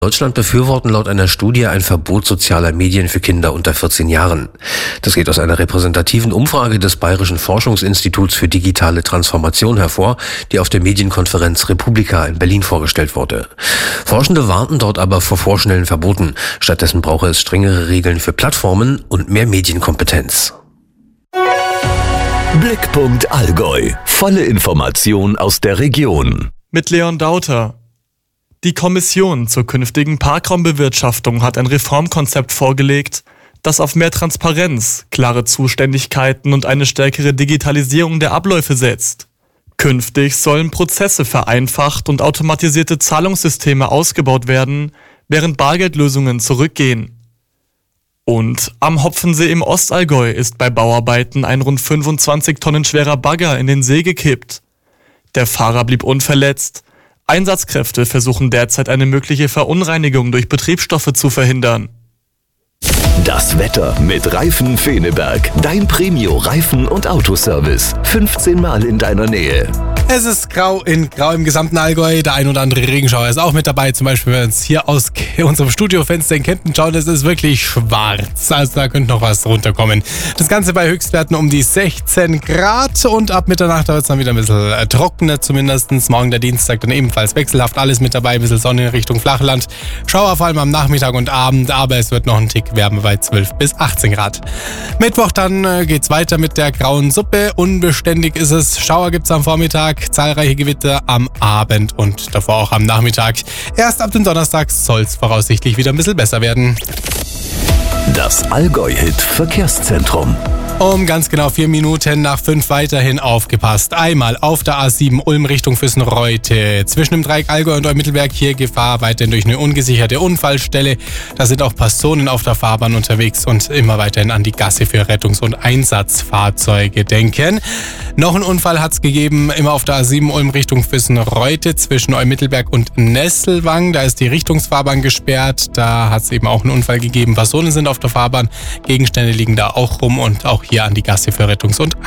Deutschland befürworten laut einer Studie ein Verbot sozialer Medien für Kinder unter 14 Jahren. Das geht aus einer repräsentativen Umfrage des Bayerischen Forschungsinstituts für digitale Transformation hervor, die auf der Medienkonferenz Republika in Berlin vorgestellt wurde. Forschende warnten dort aber vor vorschnellen Verboten. Stattdessen brauche es strengere Regeln für Plattformen und mehr Medienkompetenz. Blickpunkt Allgäu. Volle Information aus der Region. Mit Leon Dauter. Die Kommission zur künftigen Parkraumbewirtschaftung hat ein Reformkonzept vorgelegt, das auf mehr Transparenz, klare Zuständigkeiten und eine stärkere Digitalisierung der Abläufe setzt. Künftig sollen Prozesse vereinfacht und automatisierte Zahlungssysteme ausgebaut werden, während Bargeldlösungen zurückgehen. Und am Hopfensee im Ostallgäu ist bei Bauarbeiten ein rund 25 Tonnen schwerer Bagger in den See gekippt. Der Fahrer blieb unverletzt. Einsatzkräfte versuchen derzeit eine mögliche Verunreinigung durch Betriebsstoffe zu verhindern. Das Wetter mit Reifen Feneberg. Dein Premio-Reifen- und Autoservice. 15 Mal in deiner Nähe. Es ist grau im gesamten Allgäu. Der ein oder andere Regenschauer ist auch mit dabei. Zum Beispiel, wenn wir uns hier aus unserem Studiofenster in Kempten schauen, es ist wirklich schwarz. Also da könnte noch was runterkommen. Das Ganze bei Höchstwerten um die 16 Grad. Und ab Mitternacht wird es dann wieder ein bisschen trockener zumindest. Morgen der Dienstag dann ebenfalls wechselhaft. Alles mit dabei. Ein bisschen Sonne in Richtung Flachland. Schauer vor allem am Nachmittag und Abend. Aber es wird noch ein Tick wärmer bei 12 bis 18 Grad. Mittwoch dann geht's weiter mit der grauen Suppe. Unbeständig ist es. Schauer gibt's am Vormittag. Zahlreiche Gewitter am Abend und davor auch am Nachmittag. Erst ab dem Donnerstag soll es voraussichtlich wieder ein bisschen besser werden. Das Allgäu-Hit Verkehrszentrum. Um ganz genau 4 Minuten nach 5 weiterhin aufgepasst. Einmal auf der A7 Ulm Richtung Füssen-Reute. Zwischen dem Dreieck Allgäu und Eumittelberg hier Gefahr weiterhin durch eine ungesicherte Unfallstelle. Da sind auch Personen auf der Fahrbahn unterwegs und immer weiterhin an die Gasse für Rettungs- und Einsatzfahrzeuge denken. Noch einen Unfall hat es gegeben, immer auf der A7 Ulm Richtung Füssen-Reute zwischen Eumittelberg und Nesselwang. Da ist die Richtungsfahrbahn gesperrt. Da hat es eben auch einen Unfall gegeben. Personen sind auf der Fahrbahn, Gegenstände liegen da auch rum und auch hier an die Gasse für Rettungs- und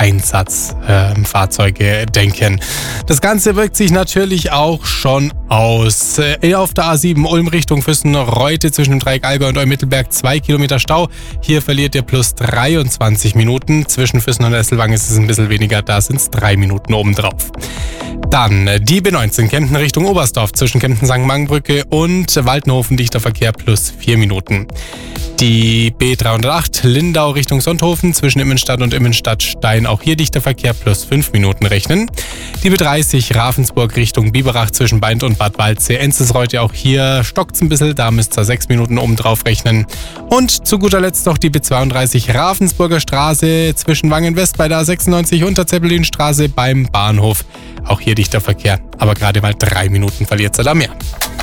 Einsatzfahrzeuge denken. Das Ganze wirkt sich natürlich auch schon aus. Auf der A7 Ulm Richtung Füssen-Reute zwischen dem Dreieck Allgäu und Eumittelberg 2 Kilometer Stau. Hier verliert ihr plus 23 Minuten. Zwischen Füssen und Nesselwang ist es ein bisschen weniger, da sind es 3 Minuten obendrauf. Dann die B19 Kempten Richtung Oberstdorf zwischen Kempten-St. und Waldenhofen dichter Verkehr plus 4 Minuten. Die B308 Lindau Richtung Sonthofen zwischen Immenstadt und Immenstadt-Stein, auch hier dichter Verkehr plus 5 Minuten rechnen. Die B30 Ravensburg Richtung Biberach zwischen Beint und Bad Waldsee-Enzelsreuth, auch hier stockt's ein bisschen, da müsst ihr 6 Minuten oben drauf rechnen. Und zu guter Letzt noch die B32 Ravensburger Straße zwischen Wangen-West bei der A96 und der Zeppelinstraße beim Bahnhof. Auch hier dichter Verkehr, aber gerade mal 3 Minuten verliert ihr da mehr.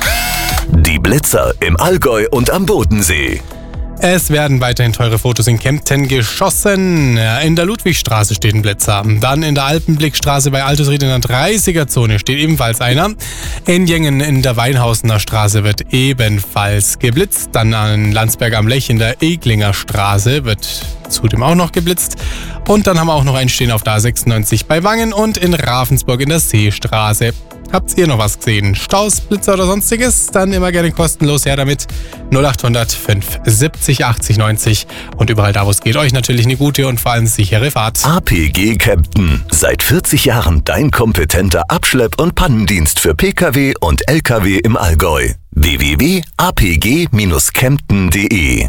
Die Blitzer im Allgäu und am Bodensee. Es werden weiterhin teure Fotos in Kempten geschossen. In der Ludwigstraße steht ein Blitzer. Dann in der Alpenblickstraße bei Altusried in der 30er-Zone steht ebenfalls einer. In Jengen in der Weinhausener Straße wird ebenfalls geblitzt. Dann an Landsberg am Lech in der Eglinger Straße wird zudem auch noch geblitzt. Und dann haben wir auch noch einen stehen auf der A96 bei Wangen und in Ravensburg in der Seestraße. Habt ihr noch was gesehen? Staus, Blitzer oder sonstiges? Dann immer gerne kostenlos her damit. 0800 570 80 90 und überall da, wo es geht, euch natürlich eine gute und vor allem sichere Fahrt. APG Kempten. Seit 40 Jahren dein kompetenter Abschlepp- und Pannendienst für Pkw und Lkw im Allgäu. www.apg-kempten.de.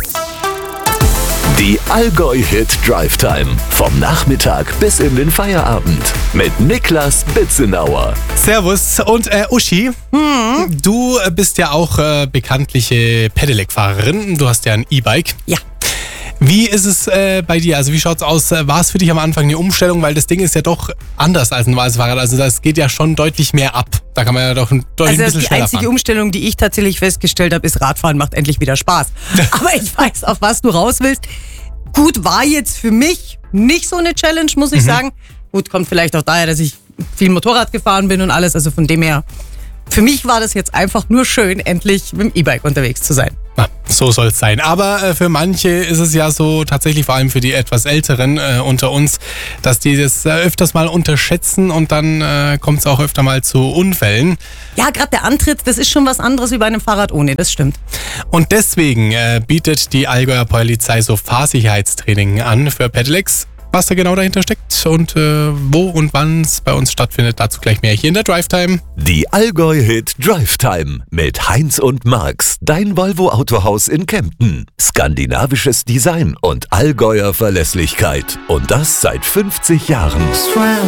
Die Allgäu-Hit Drive Time. Vom Nachmittag bis in den Feierabend. Mit Niklas Bitzenauer. Servus und Uschi, du bist ja auch bekanntliche Pedelec-Fahrerin. Du hast ja ein E-Bike. Ja. Wie ist es bei dir? Also wie schaut's aus? War es für dich am Anfang eine Umstellung? Weil das Ding ist ja doch anders als ein normales Fahrrad. Also das geht ja schon deutlich mehr ab. Da kann man ja doch deutlich ein bisschen schneller fahren. Die einzige Umstellung, die ich tatsächlich festgestellt habe, ist Radfahren macht endlich wieder Spaß. Aber ich weiß, auf was du raus willst. Gut, war jetzt für mich nicht so eine Challenge, muss ich sagen. Gut, kommt vielleicht auch daher, dass ich viel Motorrad gefahren bin und alles. Also von dem her, für mich war das jetzt einfach nur schön, endlich mit dem E-Bike unterwegs zu sein. So soll es sein. Aber für manche ist es ja so, tatsächlich vor allem für die etwas Älteren unter uns, dass die das öfters mal unterschätzen und dann kommt es auch öfter mal zu Unfällen. Ja, gerade der Antritt, das ist schon was anderes wie bei einem Fahrrad ohne, das stimmt. Und deswegen bietet die Allgäuer Polizei so Fahrsicherheitstraining an für Pedelecs. Was da genau dahinter steckt und wo und wann es bei uns stattfindet, dazu gleich mehr hier in der Drive-Time. Die Allgäu-Hit Drive-Time mit Heinz und Marx, dein Volvo-Autohaus in Kempten. Skandinavisches Design und Allgäuer Verlässlichkeit. Und das seit 50 Jahren.